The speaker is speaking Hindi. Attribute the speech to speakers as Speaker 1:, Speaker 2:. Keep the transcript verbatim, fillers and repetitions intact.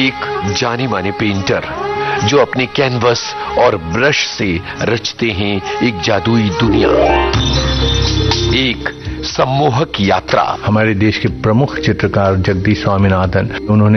Speaker 1: एक जाने माने पेंटर जो अपने कैनवस और ब्रश से रचते हैं एक जादुई दुनिया, एक सम्मोहक यात्रा।
Speaker 2: हमारे देश के प्रमुख चित्रकार जगदीश स्वामीनाथन, उन्होंने